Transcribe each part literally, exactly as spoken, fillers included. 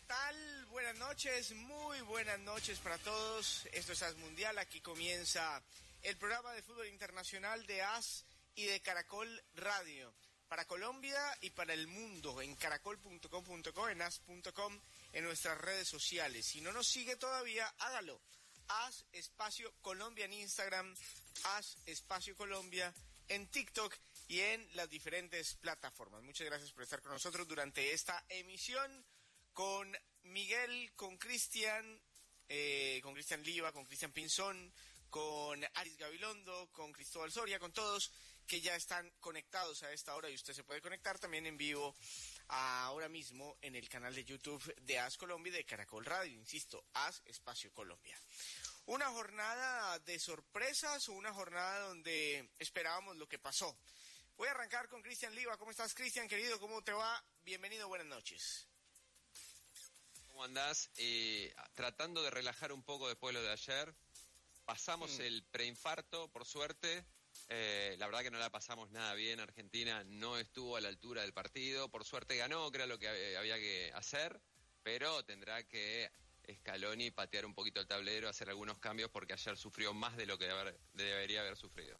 tal? Buenas noches, muy buenas noches para todos. Esto es AS Mundial, aquí comienza el programa de fútbol internacional de AS y de Caracol Radio. Para Colombia y para el mundo, en caracol punto com punto co, en as punto com, en nuestras redes sociales. Si no nos sigue todavía, hágalo. AS Espacio Colombia en Instagram, AS Espacio Colombia en TikTok y en las diferentes plataformas. Muchas gracias por estar con nosotros durante esta emisión con Miguel, con Cristian, eh, con Cristian Liva, con Cristian Pinzón, con Aris Gabilondo, con Cristóbal Soria, con todos que ya están conectados a esta hora, y usted se puede conectar también en vivo ahora mismo en el canal de YouTube de AS Colombia y de Caracol Radio, insisto, AS Espacio Colombia. Una jornada de sorpresas o una jornada donde esperábamos lo que pasó. Voy a arrancar con Cristian Liva. ¿Cómo estás, Cristian, querido? ¿Cómo te va? Bienvenido, buenas noches. ¿Cómo andás? Eh, tratando de relajar un poco después de lo de ayer. Pasamos mm. el preinfarto, por suerte. Eh, la verdad que no la pasamos nada bien. Argentina no estuvo a la altura del partido. Por suerte ganó, que era lo que había que hacer. Pero tendrá que Scaloni patear un poquito el tablero, hacer algunos cambios, porque ayer sufrió más de lo que deber, debería haber sufrido.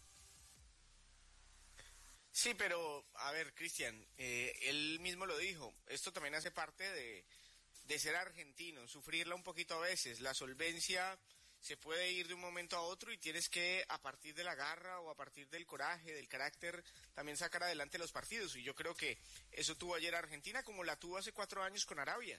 Sí, pero, a ver, Cristian, eh, él mismo lo dijo, esto también hace parte de, de ser argentino, sufrirla un poquito a veces, la solvencia se puede ir de un momento a otro y tienes que, a partir de la garra o a partir del coraje, del carácter, también sacar adelante los partidos, y yo creo que eso tuvo ayer Argentina como la tuvo hace cuatro años con Arabia.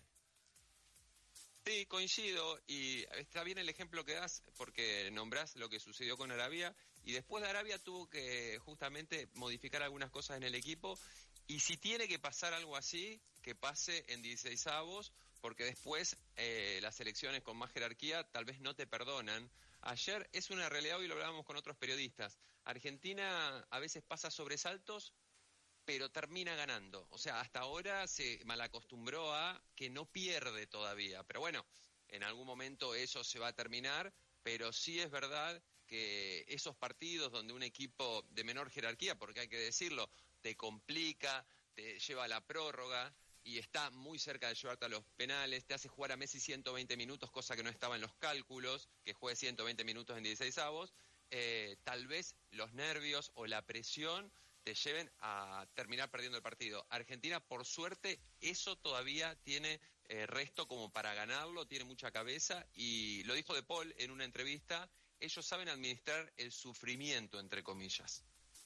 Sí, coincido, y está bien el ejemplo que das, porque nombrás lo que sucedió con Arabia, y después de Arabia tuvo que justamente modificar algunas cosas en el equipo, y si tiene que pasar algo así, que pase en dieciseisavos, porque después eh, las selecciones con más jerarquía tal vez no te perdonan. Ayer es una realidad, hoy lo hablábamos con otros periodistas, Argentina a veces pasa sobresaltos, pero termina ganando. O sea, hasta ahora se malacostumbró a que no pierde todavía. Pero bueno, en algún momento eso se va a terminar, pero sí es verdad que esos partidos donde un equipo de menor jerarquía, porque hay que decirlo, te complica, te lleva a la prórroga y está muy cerca de llevarte a los penales, te hace jugar a Messi ciento veinte minutos, cosa que no estaba en los cálculos, que juegue ciento veinte minutos en dieciseisavos, eh, tal vez los nervios o la presión te lleven a terminar perdiendo el partido. Argentina, por suerte, eso todavía tiene eh, resto como para ganarlo, tiene mucha cabeza, y lo dijo De Paul en una entrevista, ellos saben administrar el sufrimiento, entre comillas.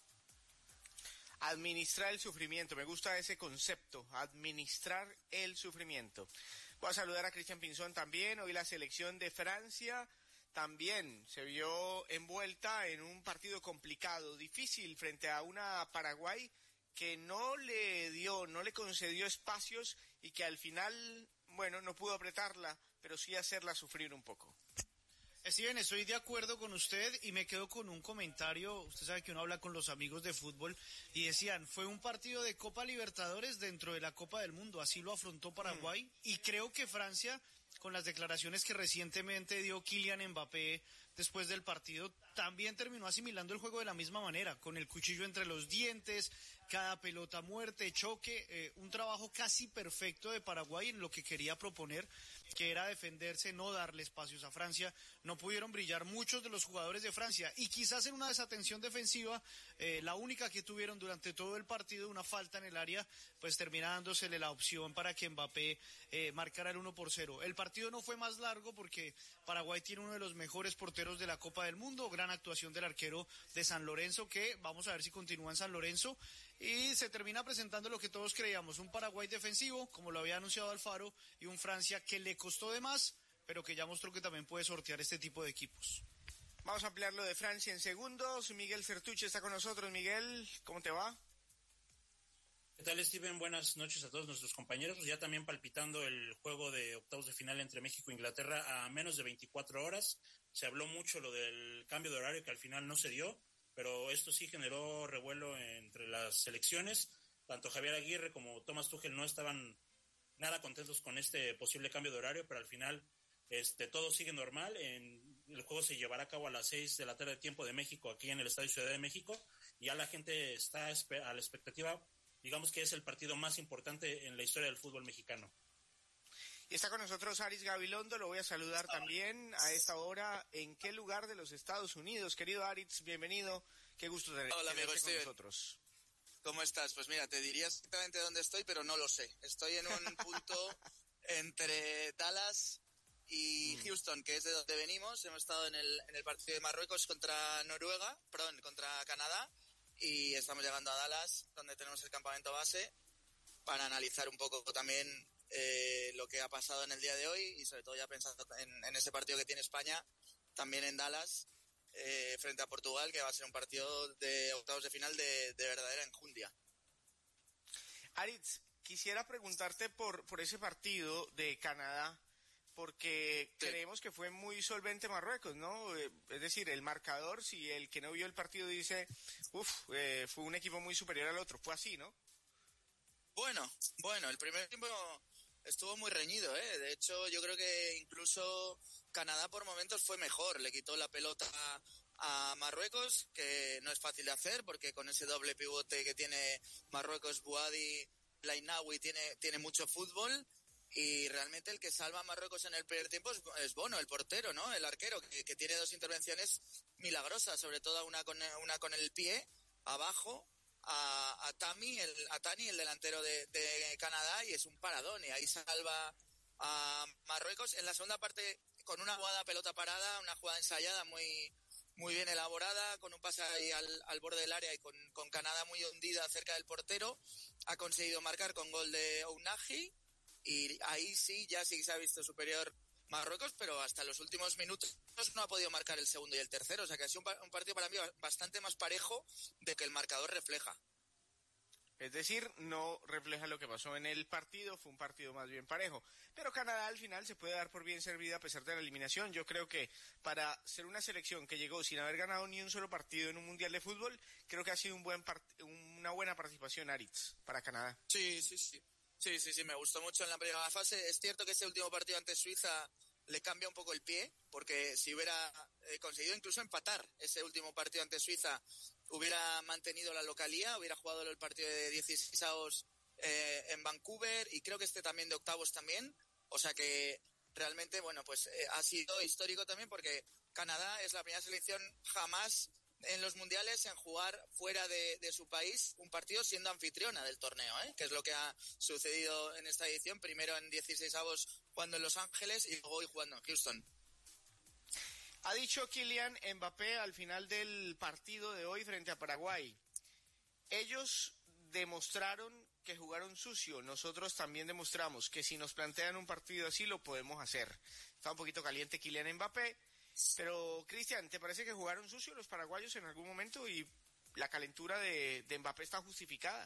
Administrar el sufrimiento, me gusta ese concepto, administrar el sufrimiento. Voy a saludar a Cristian Pinzón también. Hoy la selección de Francia también se vio envuelta en un partido complicado, difícil, frente a una Paraguay que no le dio, no le concedió espacios y que al final, bueno, no pudo apretarla, pero sí hacerla sufrir un poco. Steven, estoy de acuerdo con usted y me quedo con un comentario. Usted sabe que uno habla con los amigos de fútbol y decían, fue un partido de Copa Libertadores dentro de la Copa del Mundo, así lo afrontó Paraguay, mm. y creo que Francia, con las declaraciones que recientemente dio Kylian Mbappé después del partido, también terminó asimilando el juego de la misma manera, con el cuchillo entre los dientes, cada pelota muerte, choque, eh, un trabajo casi perfecto de Paraguay en lo que quería proponer, que era defenderse, no darle espacios a Francia. No pudieron brillar muchos de los jugadores de Francia, y quizás en una desatención defensiva, eh, la única que tuvieron durante todo el partido, una falta en el área, pues termina dándosele la opción para que Mbappé eh, marcara el uno por cero. El partido no fue más largo porque Paraguay tiene uno de los mejores porteros de la Copa del Mundo, gran actuación del arquero de San Lorenzo, que vamos a ver si continúa en San Lorenzo, y se termina presentando lo que todos creíamos, un Paraguay defensivo, como lo había anunciado Alfaro, y un Francia que le costó de más, pero que ya mostró que también puede sortear este tipo de equipos. Vamos a ampliar lo de Francia en segundos. Miguel Certuche está con nosotros. Miguel, ¿cómo te va? ¿Qué tal, Steven? Buenas noches a todos nuestros compañeros. Ya también palpitando el juego de octavos de final entre México e Inglaterra a menos de veinticuatro horas. Se habló mucho lo del cambio de horario que al final no se dio, pero esto sí generó revuelo entre las selecciones. Tanto Javier Aguirre como Thomas Tuchel no estaban nada contentos con este posible cambio de horario, pero al final este todo sigue normal. En, el juego se llevará a cabo a las seis de la tarde tiempo de México, aquí en el Estadio Ciudad de México, y ya la gente está a la expectativa. Digamos que es el partido más importante en la historia del fútbol mexicano. Y está con nosotros Aritz Gabilondo, lo voy a saludar también a esta hora. ¿En qué lugar de los Estados Unidos? Querido Aritz, bienvenido. Qué gusto tener, Hola, amigo, tenerte con Steven. nosotros. ¿Cómo estás? Pues mira, te diría exactamente dónde estoy, pero no lo sé. Estoy en un punto entre Dallas y mm. Houston, que es de donde venimos. Hemos estado en el, en el partido de Marruecos contra Noruega, perdón, contra Canadá, y estamos llegando a Dallas, donde tenemos el campamento base, para analizar un poco también eh, lo que ha pasado en el día de hoy y sobre todo ya pensando en, en ese partido que tiene España, también en Dallas, eh, frente a Portugal, que va a ser un partido de octavos de final de, de verdadera enjundia. Aritz, quisiera preguntarte por, por ese partido de Canadá, porque sí. creemos que fue muy solvente Marruecos, ¿no? Es decir, el marcador, si el que no vio el partido dice, uff, eh, fue un equipo muy superior al otro, fue así, ¿no? Bueno, bueno, el primer tiempo estuvo muy reñido, ¿eh? De hecho, yo creo que incluso Canadá por momentos fue mejor. Le quitó la pelota a Marruecos, que no es fácil de hacer, porque con ese doble pivote que tiene Marruecos, Bouhaddi, Lainaoui, tiene, tiene mucho fútbol. Y realmente el que salva a Marruecos en el primer tiempo es, es Bono, el portero, ¿no? El arquero, que, que tiene dos intervenciones milagrosas, sobre todo una con, una con el pie, abajo, a, a Tami, el, a Tani, el delantero de, de Canadá, y es un paradón, y ahí salva a Marruecos. En la segunda parte, con una jugada pelota parada, una jugada ensayada muy, muy bien elaborada, con un pase ahí al, al borde del área y con, con Canadá muy hundida cerca del portero, ha conseguido marcar con gol de Ounahi, y ahí sí, ya sí se ha visto superior Marruecos, pero hasta los últimos minutos no ha podido marcar el segundo y el tercero, o sea que ha sido un, un partido para mí bastante más parejo de que el marcador refleja. Es decir, no refleja lo que pasó en el partido, fue un partido más bien parejo. Pero Canadá al final se puede dar por bien servida a pesar de la eliminación. Yo creo que para ser una selección que llegó sin haber ganado ni un solo partido en un mundial de fútbol, creo que ha sido un buen part- una buena participación, Aritz, para Canadá. Sí, sí, sí. Sí, sí, sí, me gustó mucho en la primera fase. Es cierto que ese último partido ante Suiza le cambia un poco el pie, porque si hubiera eh, conseguido incluso empatar ese último partido ante Suiza, hubiera mantenido la localía, hubiera jugado el partido de dieciseisavos eh, en Vancouver, y creo que este también de octavos también. O sea que realmente, bueno, pues eh, ha sido histórico también, porque Canadá es la primera selección jamás en los mundiales en jugar fuera de, de su país un partido siendo anfitriona del torneo, ¿eh? Que es lo que ha sucedido en esta edición, primero en dieciseisavos jugando en Los Ángeles y luego hoy jugando en Houston. Ha dicho Kylian Mbappé al final del partido de hoy frente a Paraguay: ellos demostraron que jugaron sucio, nosotros también demostramos que si nos plantean un partido así lo podemos hacer. Está un poquito caliente Kylian Mbappé. Pero, Cristian, ¿te parece que jugaron sucio los paraguayos en algún momento y la calentura de, de Mbappé está justificada?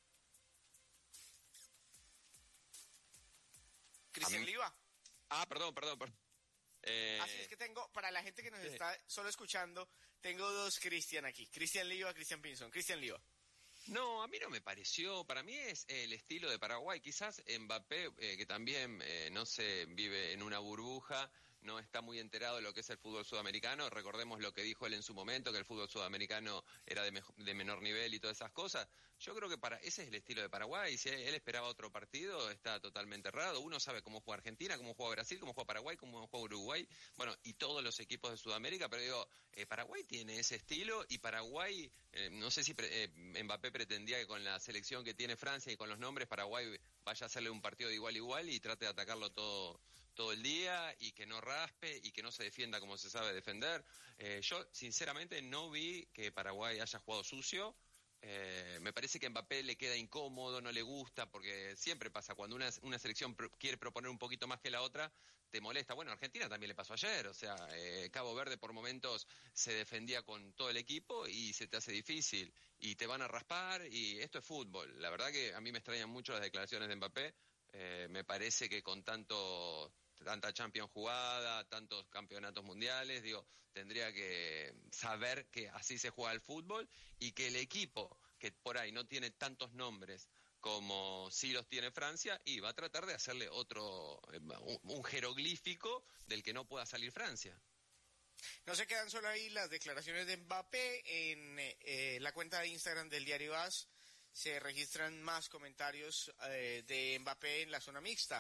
Cristian Liva. Ah, perdón, perdón, perdón. Eh... Así es que tengo, para la gente que nos está solo escuchando, tengo dos Cristian aquí. Cristian Liva, Cristian Pinzón. Cristian Liva. No, a mí no me pareció, para mí es el estilo de Paraguay. Quizás Mbappé, eh, que también, eh, no sé, vive en una burbuja, no está muy enterado de lo que es el fútbol sudamericano. Recordemos lo que dijo él en su momento, que el fútbol sudamericano era de, mejor, de menor nivel y todas esas cosas. Yo creo que para ese es el estilo de Paraguay. Si él esperaba otro partido, está totalmente errado. Uno sabe cómo juega Argentina, cómo juega Brasil, cómo juega Paraguay, cómo juega Uruguay, bueno, y todos los equipos de Sudamérica, pero digo, eh, Paraguay tiene ese estilo, y Paraguay, eh, no sé si pre, eh, Mbappé pretendía que con la selección que tiene Francia y con los nombres, Paraguay vaya a hacerle un partido de igual a igual y trate de atacarlo todo todo el día y que no raspe y que no se defienda como se sabe defender. Eh, yo, sinceramente, no vi que Paraguay haya jugado sucio. Eh, me parece que a Mbappé le queda incómodo, no le gusta, porque siempre pasa, cuando una, una selección pro, quiere proponer un poquito más que la otra, te molesta. Bueno, a Argentina también le pasó ayer, o sea, eh, Cabo Verde por momentos se defendía con todo el equipo y se te hace difícil, y te van a raspar, y esto es fútbol. La verdad que a mí me extrañan mucho las declaraciones de Mbappé. Eh, me parece que con tanto... tanta Champions jugada, tantos campeonatos mundiales, digo, tendría que saber que así se juega el fútbol, y que el equipo que por ahí no tiene tantos nombres como sí los tiene Francia, y va a tratar de hacerle otro, un, un jeroglífico del que no pueda salir Francia. No se quedan solo ahí las declaraciones de Mbappé. En eh, la cuenta de Instagram del diario AS se registran más comentarios eh, de Mbappé en la zona mixta.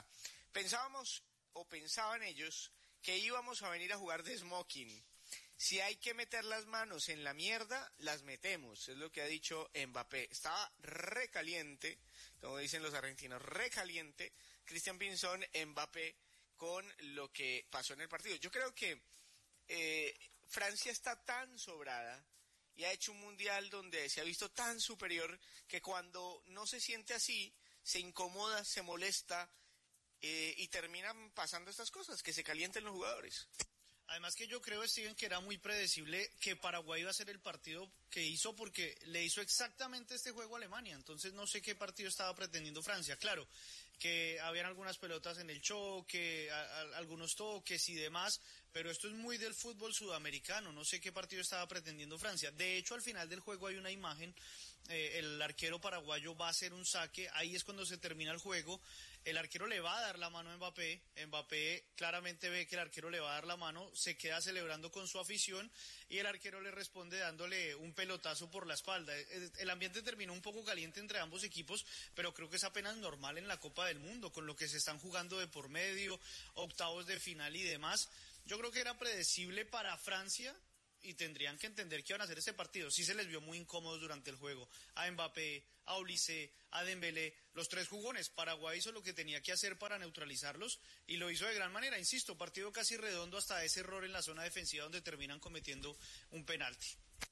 Pensábamos, o pensaban ellos, que íbamos a venir a jugar de smoking. Si hay que meter las manos en la mierda, las metemos, es lo que ha dicho Mbappé. Estaba recaliente, como dicen los argentinos, recaliente Cristian Pinzón, Mbappé, con lo que pasó en el partido. Yo creo que eh, Francia está tan sobrada y ha hecho un mundial donde se ha visto tan superior que cuando no se siente así, se incomoda, se molesta eh, y terminan pasando estas cosas, que se calienten los jugadores. Además que yo creo, Steven, que era muy predecible que Paraguay iba a ser el partido que hizo porque le hizo exactamente este juego a Alemania. Entonces no sé qué partido estaba pretendiendo Francia. Claro, que habían algunas pelotas en el choque, a, a, algunos toques y demás, pero esto es muy del fútbol sudamericano. No sé qué partido estaba pretendiendo Francia. De hecho, al final del juego hay una imagen, eh, el arquero paraguayo va a hacer un saque, ahí es cuando se termina el juego. El arquero le va a dar la mano a Mbappé, Mbappé claramente ve que el arquero le va a dar la mano, se queda celebrando con su afición y el arquero le responde dándole un pelotazo por la espalda. El ambiente terminó un poco caliente entre ambos equipos, pero creo que es apenas normal en la Copa del Mundo, con lo que se están jugando de por medio, octavos de final y demás. Yo creo que era predecible para Francia y tendrían que entender que iban a hacer ese partido. Sí se les vio muy incómodos durante el juego. A Mbappé, a Olise, a Dembélé, los tres jugones. Paraguay hizo lo que tenía que hacer para neutralizarlos y lo hizo de gran manera. Insisto, partido casi redondo hasta ese error en la zona defensiva donde terminan cometiendo un penalti.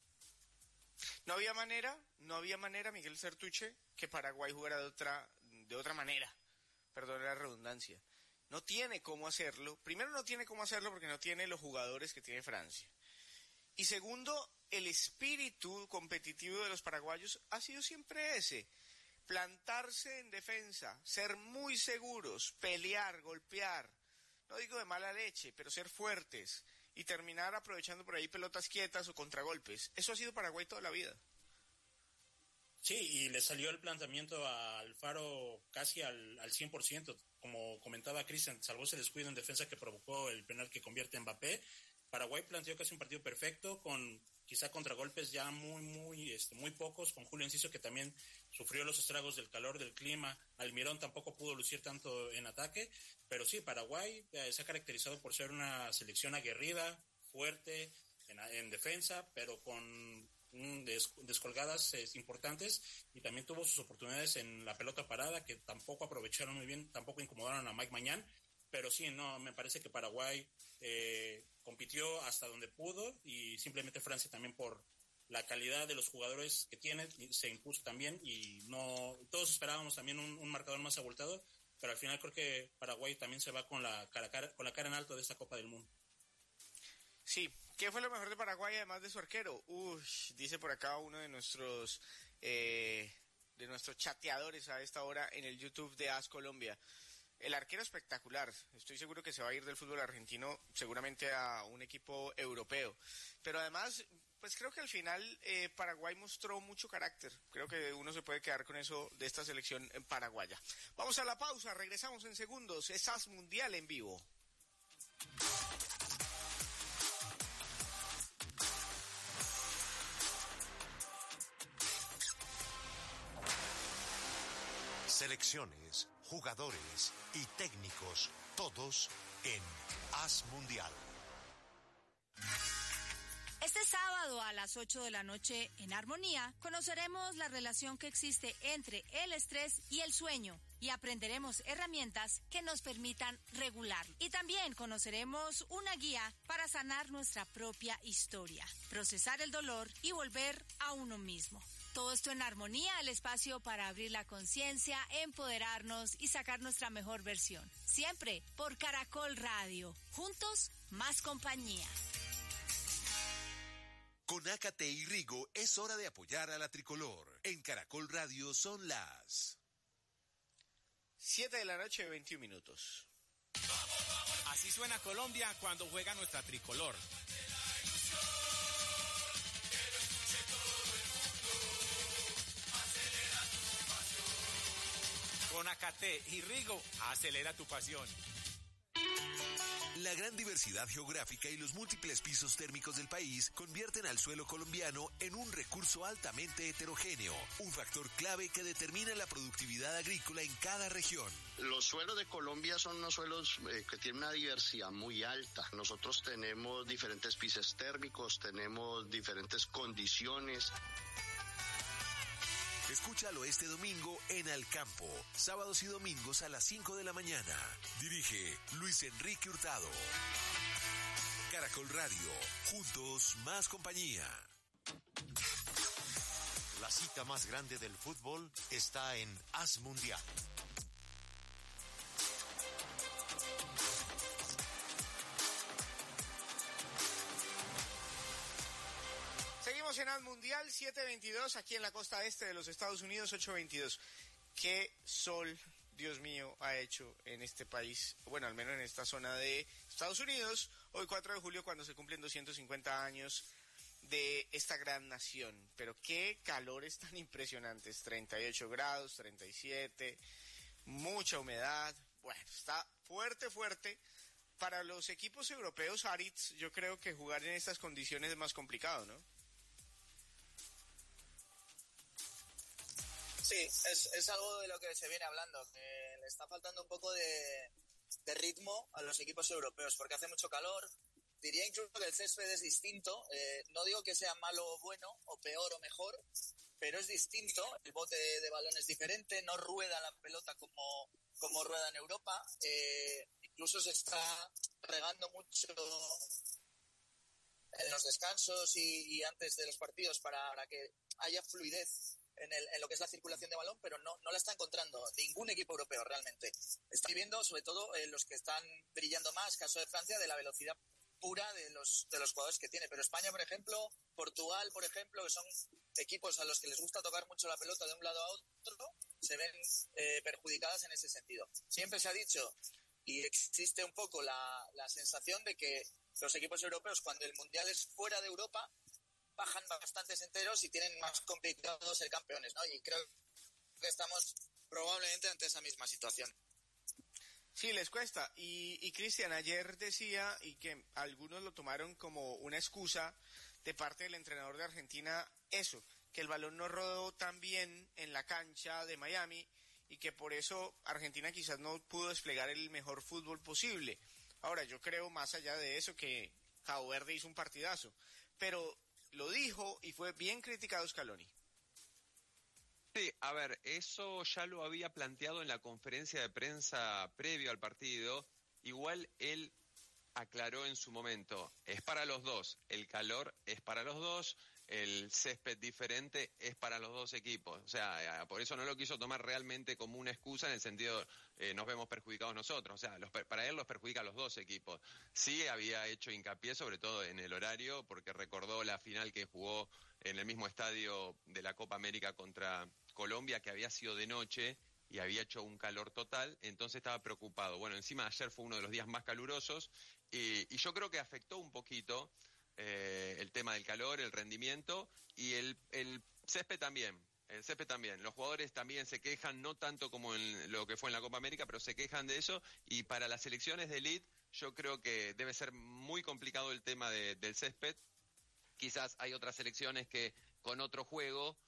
No había manera, no había manera, Miguel Sertuche, que Paraguay jugara de otra, de otra manera. Perdón la redundancia. No tiene cómo hacerlo. Primero, no tiene cómo hacerlo porque no tiene los jugadores que tiene Francia. Y segundo, el espíritu competitivo de los paraguayos ha sido siempre ese, plantarse en defensa, ser muy seguros, pelear, golpear, no digo de mala leche, pero ser fuertes y terminar aprovechando por ahí pelotas quietas o contragolpes. Eso ha sido Paraguay toda la vida. Sí, y le salió el planteamiento a Alfaro casi al, al cien por ciento, como comentaba Cristian, salvó ese descuido en defensa que provocó el penal que convierte en Mbappé. Paraguay planteó casi un partido perfecto, con quizá contragolpes ya muy, muy, este, muy pocos, con Julio Enciso que también sufrió los estragos del calor, del clima. Almirón tampoco pudo lucir tanto en ataque, pero sí, Paraguay eh, se ha caracterizado por ser una selección aguerrida, fuerte en, en defensa, pero con mm, des, descolgadas eh, importantes, y también tuvo sus oportunidades en la pelota parada, que tampoco aprovecharon muy bien, tampoco incomodaron a Mike Mañán. Pero sí, no, me parece que Paraguay eh, compitió hasta donde pudo y simplemente Francia también por la calidad de los jugadores que tiene se impuso también y no todos esperábamos también un, un marcador más abultado, pero al final creo que Paraguay también se va con la cara, cara con la cara en alto de esta Copa del Mundo. Sí, ¿qué fue lo mejor de Paraguay además de su arquero? Uy, dice por acá uno de nuestros eh, de nuestros chateadores a esta hora en el YouTube de AS Colombia. El arquero espectacular, estoy seguro que se va a ir del fútbol argentino seguramente a un equipo europeo, pero además, pues creo que al final eh, Paraguay mostró mucho carácter, creo que uno se puede quedar con eso de esta selección paraguaya. Vamos a la pausa, regresamos en segundos, es AS Mundial en vivo. Selecciones, jugadores y técnicos, todos en AS Mundial. Este sábado a las ocho de la noche en Armonía conoceremos la relación que existe entre el estrés y el sueño y aprenderemos herramientas que nos permitan regularlo. Y también conoceremos una guía para sanar nuestra propia historia, procesar el dolor y volver a uno mismo. Todo esto en Armonía, el espacio para abrir la conciencia, empoderarnos y sacar nuestra mejor versión. Siempre por Caracol Radio. Juntos, más compañía. Con Ácate y Rigo es hora de apoyar a la tricolor. En Caracol Radio son las siete de la noche, veintiún minutos. Así suena Colombia cuando juega nuestra tricolor. Con Ácate y Rigo, acelera tu pasión. La gran diversidad geográfica y los múltiples pisos térmicos del país convierten al suelo colombiano en un recurso altamente heterogéneo, un factor clave que determina la productividad agrícola en cada región. Los suelos de Colombia son unos suelos eh, que tienen una diversidad muy alta. Nosotros tenemos diferentes pisos térmicos, tenemos diferentes condiciones. Escúchalo este domingo en Al Campo, sábados y domingos a las cinco de la mañana. Dirige Luis Enrique Hurtado. Caracol Radio, juntos más compañía. La cita más grande del fútbol está en Haz Mundial. Seguimos en Haz Mundial, siete veintidós, aquí en la costa este de los Estados Unidos, ocho veintidós. ¿Qué sol, Dios mío, ha hecho en este país? Bueno, al menos en esta zona de Estados Unidos, hoy cuatro de julio, cuando se cumplen doscientos cincuenta años de esta gran nación. Pero qué calores tan impresionantes, treinta y ocho grados, treinta y siete, mucha humedad. Bueno, está fuerte, fuerte. Para los equipos europeos, Aritz, yo creo que jugar en estas condiciones es más complicado, ¿no? Sí, es, es algo de lo que se viene hablando, que le está faltando un poco de, de ritmo a los equipos europeos, porque hace mucho calor. Diría incluso que el césped es distinto. Eh, no digo que sea malo o bueno, o peor o mejor, pero es distinto. El bote de, de balón es diferente, no rueda la pelota como, como rueda en Europa. Eh, incluso se está regando mucho en los descansos y, y antes de los partidos para, para que haya fluidez En, el, en lo que es la circulación de balón, pero no, no la está encontrando ningún equipo europeo realmente. Está viendo, sobre todo, eh, los que están brillando más, caso de Francia, de la velocidad pura de los, de los jugadores que tiene. Pero España, por ejemplo, Portugal, por ejemplo, que son equipos a los que les gusta tocar mucho la pelota de un lado a otro, se ven eh, perjudicadas en ese sentido. Siempre se ha dicho, y existe un poco la, la sensación de que los equipos europeos, cuando el Mundial es fuera de Europa, bajan bastantes enteros y tienen más complicado ser campeones, ¿no? Y creo que estamos probablemente ante esa misma situación. Sí, les cuesta. Y, y Cristian, ayer decía, y que algunos lo tomaron como una excusa de parte del entrenador de Argentina, eso, que el balón no rodó tan bien en la cancha de Miami y que por eso Argentina quizás no pudo desplegar el mejor fútbol posible. Ahora, yo creo más allá de eso que Cabo Verde hizo un partidazo, pero lo dijo y fue bien criticado Scaloni. Sí, a ver, eso ya lo había planteado en la conferencia de prensa previo al partido. Igual él aclaró en su momento, es para los dos, el calor es para los dos, el césped diferente es para los dos equipos. O sea, por eso no lo quiso tomar realmente como una excusa en el sentido, eh, nos vemos perjudicados nosotros. O sea, los, para él los perjudica a los dos equipos. Sí había hecho hincapié sobre todo en el horario, porque recordó la final que jugó en el mismo estadio de la Copa América contra Colombia, que había sido de noche y había hecho un calor total, entonces estaba preocupado. Bueno, encima ayer fue uno de los días más calurosos y, y yo creo que afectó un poquito Eh, el tema del calor, el rendimiento y el, el césped también, el césped también. Los jugadores también se quejan, no tanto como en lo que fue en la Copa América, pero se quejan de eso y para las selecciones de elite yo creo que debe ser muy complicado el tema de, del césped. Quizás hay otras selecciones que con otro juego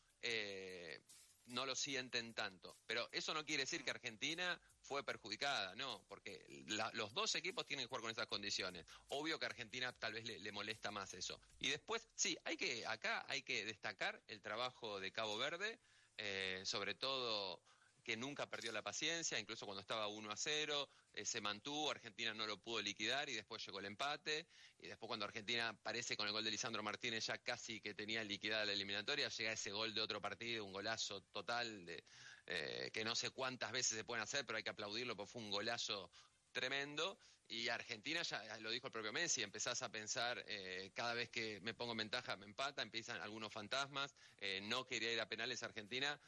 eh, no lo sienten tanto, pero eso no quiere decir que Argentina fue perjudicada, no, porque la, los dos equipos tienen que jugar con esas condiciones. Obvio que a Argentina tal vez le, le molesta más eso. Y después, sí, hay que acá hay que destacar el trabajo de Cabo Verde, eh, sobre todo que nunca perdió la paciencia, incluso cuando estaba uno a cero, eh, se mantuvo, Argentina no lo pudo liquidar y después llegó el empate, y después cuando Argentina parece con el gol de Lisandro Martínez ya casi que tenía liquidada la eliminatoria, llega ese gol de otro partido, un golazo total, de, eh, que no sé cuántas veces se pueden hacer, pero hay que aplaudirlo porque fue un golazo tremendo, y Argentina, ya lo dijo el propio Messi, empezás a pensar, eh, cada vez que me pongo en ventaja me empata, empiezan algunos fantasmas, eh, no quería ir a penales Argentina,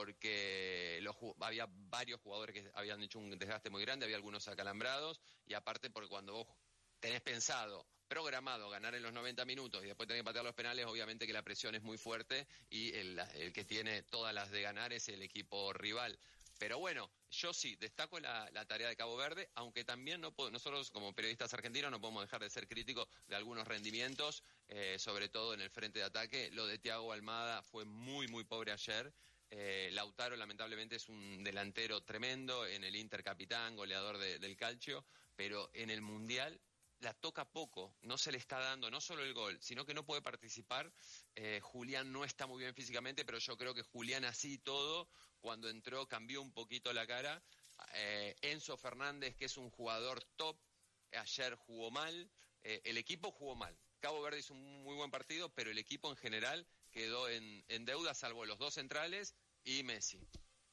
porque los, había varios jugadores que habían hecho un desgaste muy grande, había algunos acalambrados, y aparte porque cuando vos tenés pensado, programado ganar en los noventa minutos y después tenés que patear los penales, obviamente que la presión es muy fuerte y el, el que tiene todas las de ganar es el equipo rival. Pero bueno, yo sí destaco la, la tarea de Cabo Verde, aunque también no puedo, nosotros como periodistas argentinos no podemos dejar de ser críticos de algunos rendimientos, eh, sobre todo en el frente de ataque. Lo de Thiago Almada fue muy, muy pobre ayer. Eh, Lautaro lamentablemente es un delantero tremendo, en el Inter capitán, goleador de, del Calcio, pero en el Mundial la toca poco, no se le está dando no solo el gol, sino que no puede participar. Eh, Julián no está muy bien físicamente, pero yo creo que Julián así y todo, cuando entró cambió un poquito la cara. Eh, Enzo Fernández, que es un jugador top, ayer jugó mal, eh, el equipo jugó mal. Cabo Verde hizo un muy buen partido, pero el equipo en general quedó en, en deuda, salvo los dos centrales y Messi.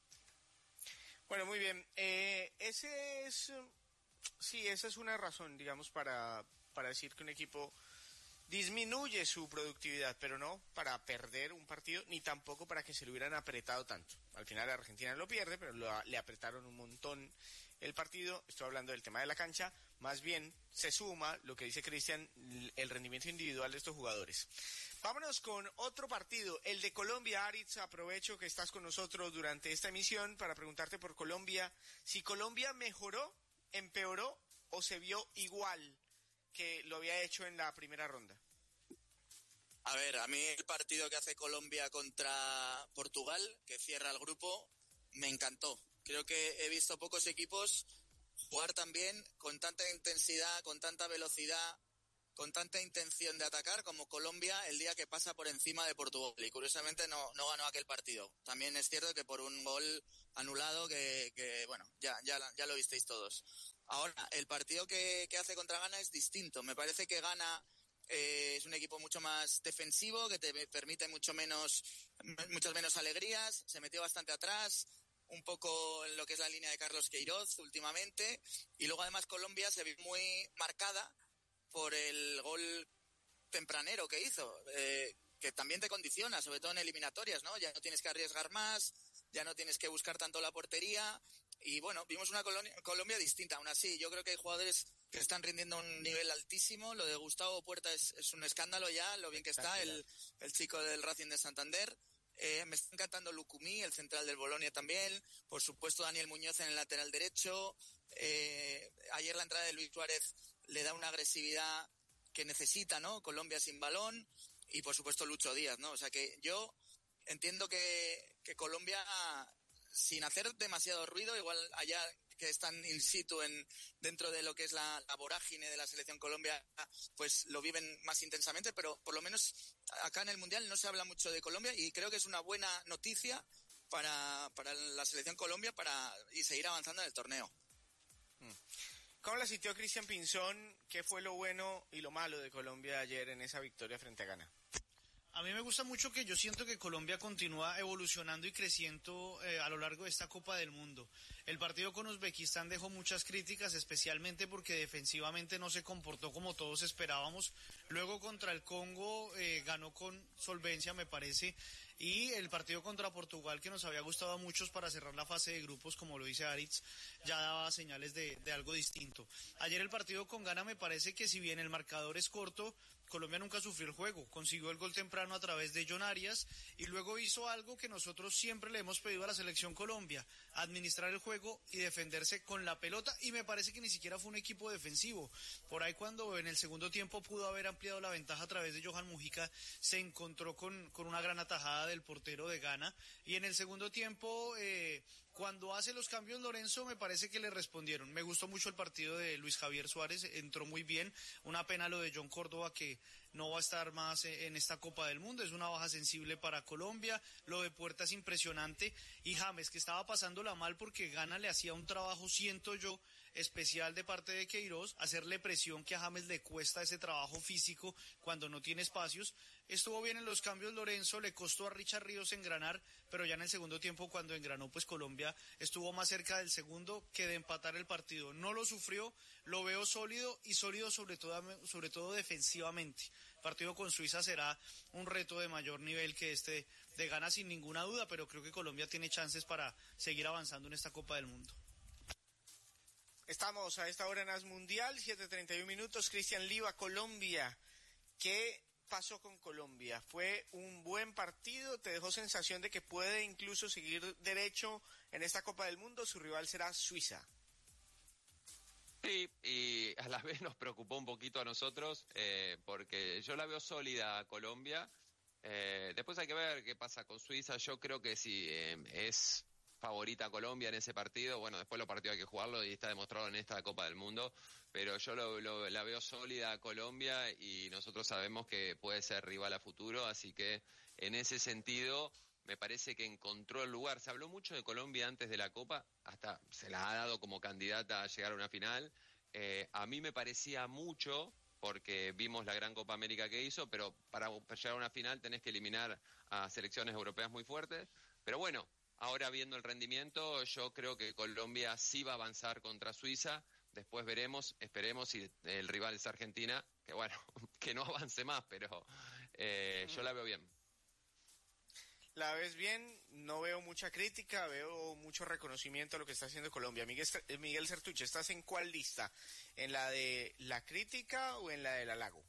Bueno, muy bien. Eh, ese es... Sí, esa es una razón, digamos, para, para decir que un equipo disminuye su productividad, pero no para perder un partido, ni tampoco para que se lo hubieran apretado tanto. Al final Argentina lo pierde, pero lo, le apretaron un montón el partido. Estoy hablando del tema de la cancha. Más bien se suma, lo que dice Cristian, el rendimiento individual de estos jugadores. Vámonos con otro partido, el de Colombia. Aritz, aprovecho que estás con nosotros durante esta emisión para preguntarte por Colombia. Si Colombia mejoró, empeoró o se vio igual que lo había hecho en la primera ronda. A ver, a mí el partido que hace Colombia contra Portugal, que cierra el grupo, me encantó. Creo que he visto pocos equipos jugar tan bien, con tanta intensidad, con tanta velocidad, con tanta intención de atacar como Colombia el día que pasa por encima de Portugal. Y curiosamente no, no ganó aquel partido. También es cierto que por un gol anulado que, que bueno, ya, ya, ya lo visteis todos. Ahora, el partido que, que hace contra Ghana es distinto. Me parece que Ghana eh, es un equipo mucho más defensivo, que te permite mucho menos, muchas menos alegrías. Se metió bastante atrás, un poco en lo que es la línea de Carlos Queiroz últimamente. Y luego además Colombia se vio muy marcada por el gol tempranero que hizo, eh, que también te condiciona, sobre todo en eliminatorias, ¿no? Ya no tienes que arriesgar más, ya no tienes que buscar tanto la portería. Y bueno, vimos una Colombia, Colombia distinta. Aún así, yo creo que hay jugadores que están rindiendo a un nivel altísimo. Lo de Gustavo Puerta es, es un escándalo ya, lo bien que está, el, el chico del Racing de Santander. Eh, me está encantando Lucumí, el central del Bolonia también. Por supuesto, Daniel Muñoz en el lateral derecho. Eh, ayer la entrada de Luis Suárez le da una agresividad que necesita, ¿no? Colombia sin balón. Y por supuesto Lucho Díaz, ¿no? O sea que yo entiendo que, que Colombia, sin hacer demasiado ruido, igual allá que están in situ en, dentro de lo que es la, la vorágine de la selección Colombia, pues lo viven más intensamente, pero por lo menos acá en el Mundial no se habla mucho de Colombia y creo que es una buena noticia para, para la selección Colombia para y seguir avanzando en el torneo. ¿Cómo la sintió Cristian Pinzón? ¿Qué fue lo bueno y lo malo de Colombia ayer en esa victoria frente a Ghana? A mí me gusta mucho que yo siento que Colombia continúa evolucionando y creciendo eh, a lo largo de esta Copa del Mundo. El partido con Uzbekistán dejó muchas críticas, especialmente porque defensivamente no se comportó como todos esperábamos. Luego contra el Congo eh, ganó con solvencia, me parece. Y el partido contra Portugal, que nos había gustado a muchos para cerrar la fase de grupos, como lo dice Aritz, ya daba señales de, de algo distinto. Ayer el partido con Ghana me parece que si bien el marcador es corto, Colombia nunca sufrió el juego, consiguió el gol temprano a través de John Arias y luego hizo algo que nosotros siempre le hemos pedido a la selección Colombia, administrar el juego y defenderse con la pelota, y me parece que ni siquiera fue un equipo defensivo. Por ahí cuando en el segundo tiempo pudo haber ampliado la ventaja a través de Johan Mujica, se encontró con, con una gran atajada del portero de Ghana, y en el segundo tiempo eh, cuando hace los cambios Lorenzo me parece que le respondieron. Me gustó mucho el partido de Luis Javier Suárez, entró muy bien. Una pena lo de John Córdoba, que no va a estar más en esta Copa del Mundo, es una baja sensible para Colombia. Lo de Puerta es impresionante, y James, que estaba pasándola mal porque Ghana le hacía un trabajo, siento yo, especial de parte de Queiroz, hacerle presión, que a James le cuesta ese trabajo físico cuando no tiene espacios. Estuvo bien en los cambios Lorenzo, le costó a Richard Ríos engranar, pero ya en el segundo tiempo, cuando engranó, pues Colombia estuvo más cerca del segundo que de empatar el partido. No lo sufrió, lo veo sólido, y sólido sobre todo, sobre todo defensivamente. El partido con Suiza será un reto de mayor nivel que este de Ghana, sin ninguna duda, pero creo que Colombia tiene chances para seguir avanzando en esta Copa del Mundo. Estamos a esta hora en As Mundial, siete treinta y uno minutos. Cristian Liva, Colombia, que pasó con Colombia? ¿Fue un buen partido? ¿Te dejó sensación de que puede incluso seguir derecho en esta Copa del Mundo? Su rival será Suiza. Sí, y a la vez nos preocupó un poquito a nosotros, eh, porque yo la veo sólida a Colombia. Eh, después hay que ver qué pasa con Suiza. Yo creo que si eh, es favorita Colombia en ese partido, bueno, después los partidos hay que jugarlo y está demostrado en esta Copa del Mundo, pero yo lo, lo, la veo sólida a Colombia y nosotros sabemos que puede ser rival a futuro, así que en ese sentido me parece que encontró el lugar. Se habló mucho de Colombia antes de la Copa, hasta se la ha dado como candidata a llegar a una final. Eh, a mí me parecía mucho, porque vimos la gran Copa América que hizo, pero para llegar a una final tenés que eliminar a selecciones europeas muy fuertes. Pero bueno, ahora viendo el rendimiento, yo creo que Colombia sí va a avanzar contra Suiza. Después veremos, esperemos si el rival es Argentina, que bueno, que no avance más, pero eh, yo la veo bien. La ves bien, no veo mucha crítica, veo mucho reconocimiento a lo que está haciendo Colombia. Miguel, Miguel Sertuche, ¿estás en cuál lista? ¿En la de la crítica o en la del halago?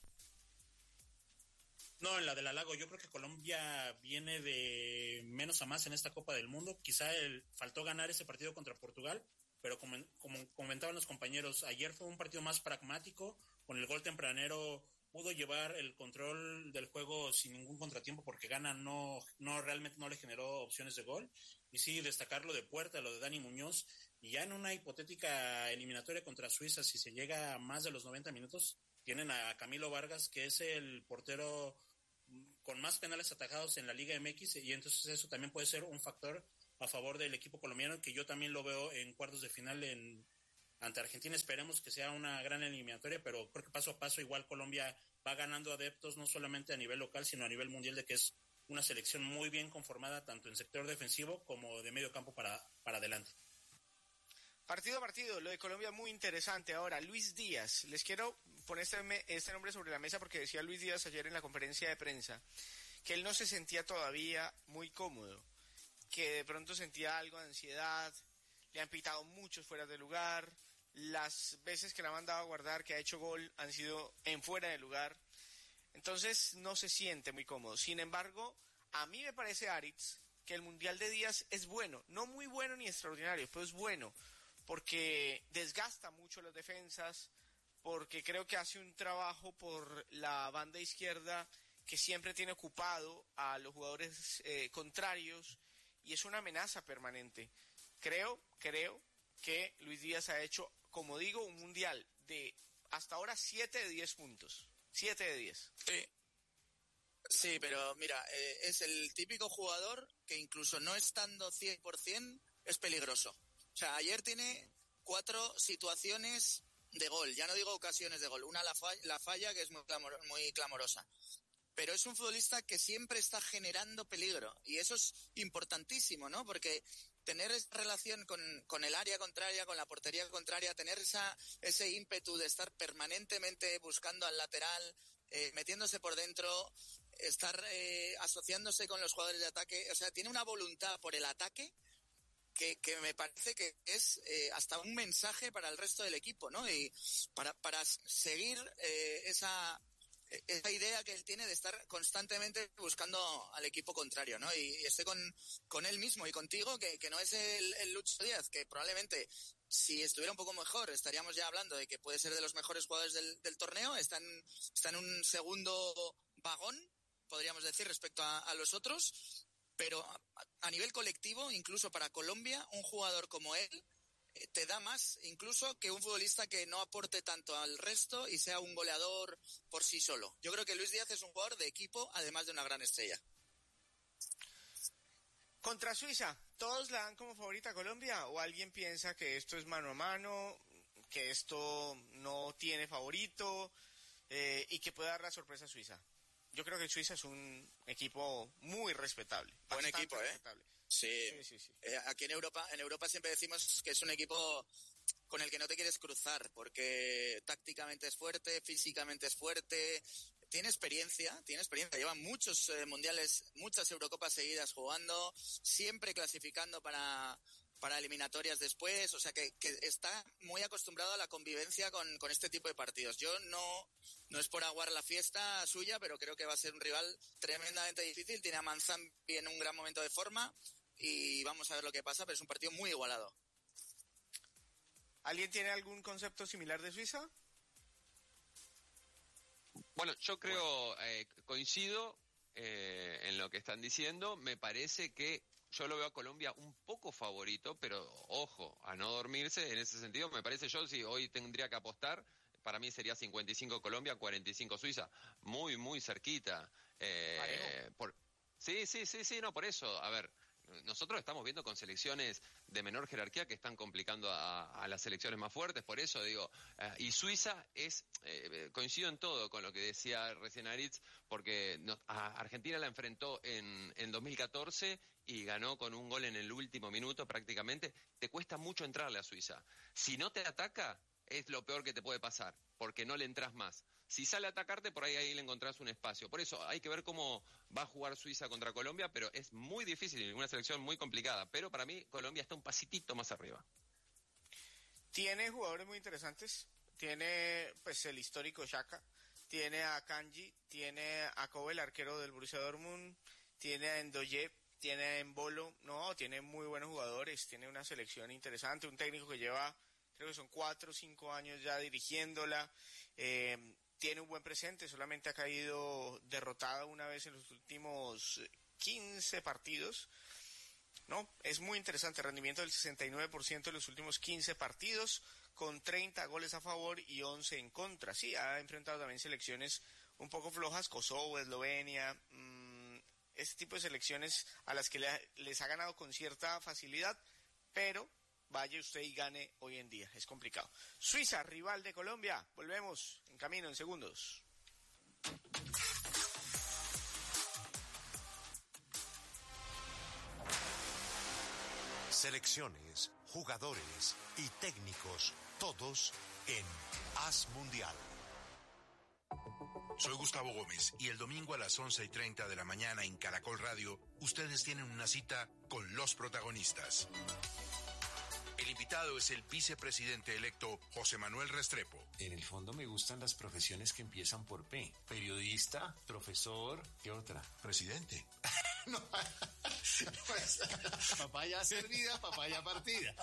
No, en la del halago. Yo creo que Colombia viene de menos a más en esta Copa del Mundo. Quizá el, faltó ganar ese partido contra Portugal, pero como, como comentaban los compañeros, ayer fue un partido más pragmático. Con el gol tempranero pudo llevar el control del juego sin ningún contratiempo, porque Ghana no, no realmente no le generó opciones de gol. Y sí, destacar lo de Puerta, lo de Dani Muñoz. Y ya en una hipotética eliminatoria contra Suiza, si se llega a más de los noventa minutos, tienen a Camilo Vargas, que es el portero con más penales atajados en la Liga M X, y entonces eso también puede ser un factor a favor del equipo colombiano, que yo también lo veo en cuartos de final en ante Argentina. Esperemos que sea una gran eliminatoria, pero creo que paso a paso igual Colombia va ganando adeptos, no solamente a nivel local, sino a nivel mundial, de que es una selección muy bien conformada, tanto en sector defensivo como de medio campo para, para adelante. Partido a partido, lo de Colombia muy interesante. Ahora, Luis Díaz, les quiero poner este, este nombre sobre la mesa porque decía Luis Díaz ayer en la conferencia de prensa que él no se sentía todavía muy cómodo, que de pronto sentía algo de ansiedad, le han pitado muchos fuera de lugar, las veces que la han mandado a guardar, que ha hecho gol, han sido en fuera de lugar, entonces no se siente muy cómodo. Sin embargo, a mí me parece, Aritz, que el Mundial de Díaz es bueno, no muy bueno ni extraordinario, pero es bueno, porque desgasta mucho las defensas, porque creo que hace un trabajo por la banda izquierda que siempre tiene ocupado a los jugadores eh, contrarios, y es una amenaza permanente. Creo, creo que Luis Díaz ha hecho, como digo, un mundial de hasta ahora siete de diez puntos. siete de diez. Sí. Sí, pero mira, eh, es el típico jugador que incluso no estando cien por ciento es peligroso. O sea, ayer tiene cuatro situaciones de gol, ya no digo ocasiones de gol, una la falla, la falla que es muy, clamor, muy clamorosa. Pero es un futbolista que siempre está generando peligro, y eso es importantísimo, ¿no? Porque tener esa relación con, con el área contraria, con la portería contraria, tener esa ese ímpetu de estar permanentemente buscando al lateral, eh, metiéndose por dentro, estar eh, asociándose con los jugadores de ataque, o sea, tiene una voluntad por el ataque que, que me parece que es eh, hasta un mensaje para el resto del equipo, ¿no? Y para, para seguir eh, esa... esa idea que él tiene de estar constantemente buscando al equipo contrario, ¿no? Y estoy con, con él mismo y contigo, que, que no es el, el Lucho Díaz, que probablemente si estuviera un poco mejor estaríamos ya hablando de que puede ser de los mejores jugadores del, del torneo. Está en, está en un segundo vagón, podríamos decir, respecto a, a los otros, pero a, a nivel colectivo, incluso para Colombia, un jugador como él te da más incluso que un futbolista que no aporte tanto al resto y sea un goleador por sí solo. Yo creo que Luis Díaz es un jugador de equipo, además de una gran estrella. Contra Suiza, ¿todos la dan como favorita a Colombia o alguien piensa que esto es mano a mano, que esto no tiene favorito eh, y que puede dar la sorpresa a Suiza? Yo creo que Suiza es un equipo muy respetable. Buen equipo, ¿eh? Respetable. Sí, sí, sí, sí. Eh, aquí en Europa, en Europa siempre decimos que es un equipo con el que no te quieres cruzar, porque tácticamente es fuerte, físicamente es fuerte, tiene experiencia, tiene experiencia, lleva muchos eh, mundiales, muchas Eurocopas seguidas jugando, siempre clasificando para, para eliminatorias después, o sea que, que está muy acostumbrado a la convivencia con, con este tipo de partidos. Yo no, no es por aguar la fiesta suya, pero creo que va a ser un rival tremendamente difícil. Tiene a Manzambi en un gran momento de forma y vamos a ver lo que pasa, pero es un partido muy igualado. ¿Alguien tiene algún concepto similar de Suiza? Bueno, yo creo, eh, coincido eh, en lo que están diciendo. Me parece que yo lo veo a Colombia un poco favorito, pero ojo, a no dormirse en ese sentido. Me parece yo, si hoy tendría que apostar, para mí sería cincuenta y cinco Colombia, cuarenta y cinco Suiza. Muy, muy cerquita. Eh, por, sí, sí, sí, sí, no, por eso. A ver, nosotros estamos viendo con selecciones de menor jerarquía que están complicando a, a las selecciones más fuertes, por eso digo, eh, y Suiza es, eh, coincido en todo con lo que decía recién Aritz, porque no, a Argentina la enfrentó en, en dos mil catorce y ganó con un gol en el último minuto prácticamente. Te cuesta mucho entrarle a Suiza. Si no te ataca, es lo peor que te puede pasar, porque no le entras más. Si sale a atacarte, por ahí, ahí le encontrás un espacio. Por eso hay que ver cómo va a jugar Suiza contra Colombia, pero es muy difícil, una selección muy complicada. Pero para mí, Colombia está un pasitito más arriba. Tiene jugadores muy interesantes. Tiene, pues, el histórico Xhaka. Tiene a Kanji. Tiene a Kobe, el arquero del Borussia Dortmund. Tiene a Ndoye. Tiene a Embolo. No, tiene muy buenos jugadores. Tiene una selección interesante. Un técnico que lleva, creo que son cuatro o cinco años ya dirigiéndola. Eh... Tiene un buen presente, solamente ha caído derrotada una vez en los últimos quince partidos. No, es muy interesante, rendimiento del sesenta y nueve por ciento en los últimos quince partidos, con treinta goles a favor y once en contra. Sí, ha enfrentado también selecciones un poco flojas, Kosovo, Eslovenia, mmm, este tipo de selecciones a las que le, les ha ganado con cierta facilidad, pero vaya usted y gane hoy en día, es complicado. Suiza, rival de Colombia, volvemos en camino en segundos. Selecciones, jugadores y técnicos, todos en Haz Mundial. Soy Gustavo Gómez y el domingo a las once y treinta de la mañana en Caracol Radio, ustedes tienen una cita con los protagonistas. El invitado es el vicepresidente electo José Manuel Restrepo. En el fondo me gustan las profesiones que empiezan por P. Periodista, profesor, ¿qué otra? Presidente. No, pues, papaya servida, papaya partida.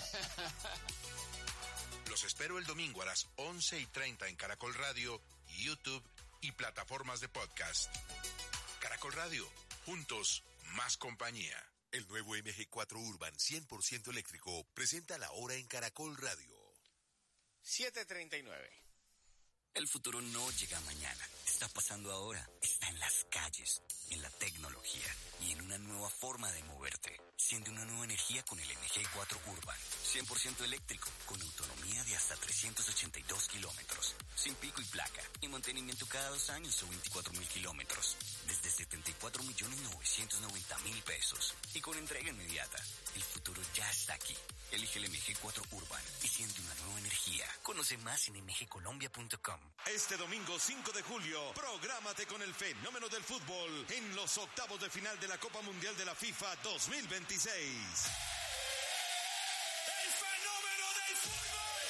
Los espero el domingo a las once y treinta en Caracol Radio, YouTube y plataformas de podcast. Caracol Radio, juntos, más compañía. El nuevo M G cuatro Urban cien por ciento eléctrico presenta la hora en Caracol Radio. siete treinta y nueve. El futuro no llega mañana, está pasando ahora, está en las calles, en la tecnología y en una nueva forma de moverte. Siente una nueva energía con el M G cuatro Urban, cien por ciento eléctrico, con autonomía de hasta trescientos ochenta y dos kilómetros, sin pico y placa, y mantenimiento cada dos años o veinticuatro mil kilómetros, desde setenta y cuatro millones novecientos noventa mil pesos, y con entrega inmediata. El futuro ya está aquí. Elige el M G cuatro Urban y siente una nueva energía. Conoce más en m g colombia punto com. Este domingo cinco de julio, prográmate con el fenómeno del fútbol en los octavos de final de la Copa Mundial de la FIFA dos mil veintiséis. ¡El fenómeno del fútbol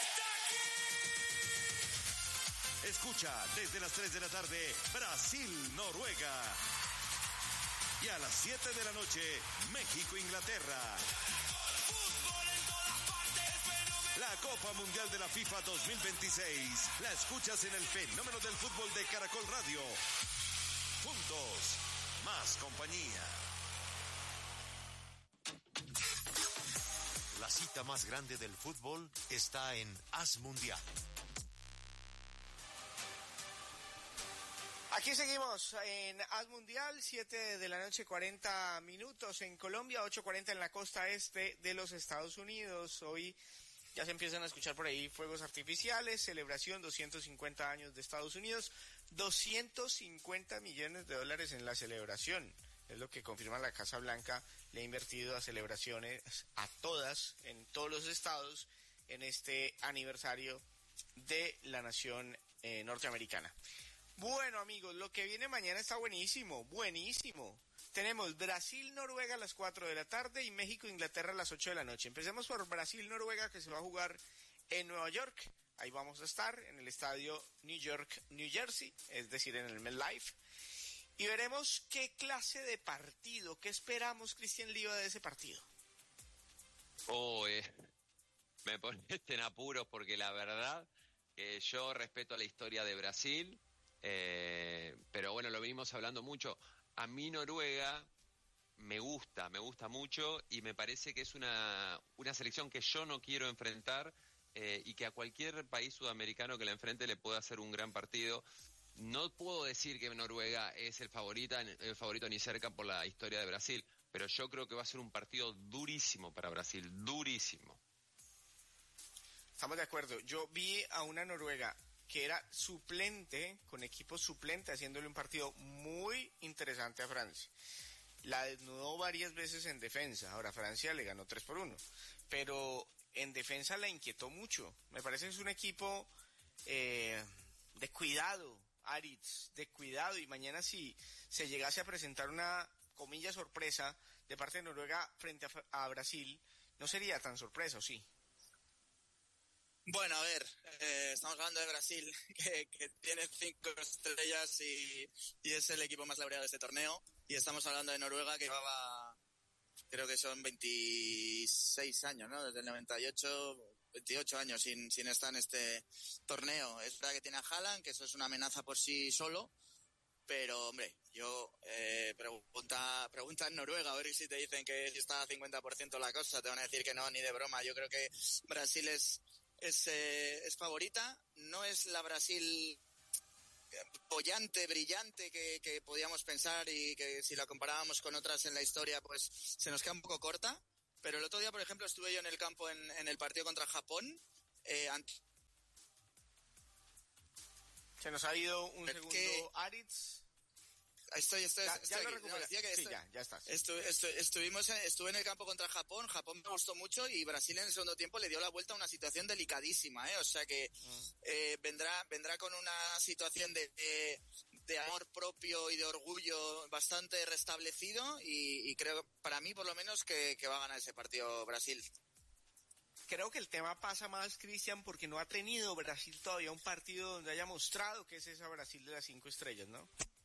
está aquí! Escucha desde las tres de la tarde, Brasil-Noruega. Y a las siete de la noche, México-Inglaterra. La Copa Mundial de la FIFA dos mil veintiséis la escuchas en el fenómeno del fútbol de Caracol Radio. Juntos, más compañía. La cita más grande del fútbol está en Haz Mundial. Aquí seguimos en Haz Mundial, siete de la noche, cuarenta minutos en Colombia, ocho cuarenta en la costa este de los Estados Unidos. Hoy ya se empiezan a escuchar por ahí fuegos artificiales, celebración, doscientos cincuenta años de Estados Unidos, doscientos cincuenta millones de dólares en la celebración. Es lo que confirma la Casa Blanca, le ha invertido a celebraciones a todas, en todos los estados, en este aniversario de la nación eh, norteamericana. Bueno, amigos, lo que viene mañana está buenísimo, buenísimo. tenemos Brasil-Noruega a las cuatro de la tarde y México-Inglaterra a las ocho de la noche. Empecemos por Brasil-Noruega, que se va a jugar en Nueva York. Ahí vamos a estar en el estadio New York, New Jersey, es decir, en el MetLife. Y veremos qué clase de partido, qué esperamos, Cristian Liva, de ese partido. Oh, eh, me poniste en apuros porque la verdad que yo respeto la historia de Brasil, eh, pero bueno, lo venimos hablando mucho. A mí Noruega me gusta, me gusta mucho y me parece que es una, una selección que yo no quiero enfrentar eh, y que a cualquier país sudamericano que la enfrente le puede hacer un gran partido. No puedo decir que Noruega es el favorito, el favorito ni cerca por la historia de Brasil, pero yo creo que va a ser un partido durísimo para Brasil, durísimo. Estamos de acuerdo. Yo vi a una Noruega que era suplente, con equipo suplente, haciéndole un partido muy interesante a Francia. La desnudó varias veces en defensa. Ahora Francia le ganó tres por uno. Pero en defensa la inquietó mucho. Me parece que es un equipo eh, de cuidado, Aritz, de cuidado. Y mañana si se llegase a presentar una, comilla, sorpresa de parte de Noruega frente a, a Brasil, no sería tan sorpresa, ¿o sí? Bueno, a ver, eh, estamos hablando de Brasil, que, que tiene cinco estrellas y, y es el equipo más laureado de este torneo. Y estamos hablando de Noruega, que llevaba, creo que son veintiséis años, ¿no? Desde el noventa y ocho, veintiocho años sin, sin estar en este torneo. Es verdad que tiene a Haaland, que eso es una amenaza por sí solo. Pero, hombre, yo eh, pregunta, pregunta en Noruega, a ver si te dicen que está a cincuenta por ciento la cosa. Te van a decir que no, ni de broma. Yo creo que Brasil es... Es, eh, es favorita, no es la Brasil bollante, brillante que, que podíamos pensar y que si la comparábamos con otras en la historia pues se nos queda un poco corta, pero el otro día por ejemplo estuve yo en el campo en, en el partido contra Japón. Eh, ante... Se nos ha ido un ¿Qué? segundo Aritz. Estoy, estoy, ya, estoy ya lo aquí. recuperé. No, que sí, estoy, ya, ya estás. Estu, estu, estuvimos en, estuve en el campo contra Japón. Japón me gustó mucho y Brasil en el segundo tiempo le dio la vuelta a una situación delicadísima, ¿eh? O sea que mm. eh, vendrá vendrá con una situación de, de, de amor propio y de orgullo bastante restablecido y, y creo, para mí por lo menos, que, que va a ganar ese partido Brasil. Creo que el tema pasa más, Cristian, porque no ha tenido Brasil todavía un partido donde haya mostrado que es esa Brasil de las cinco estrellas, ¿no?